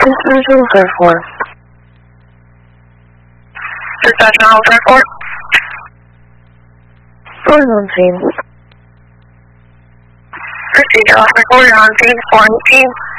Dispatch on 04. Dispatch on 04. Going on scene. Proceed to offer order on scene 418.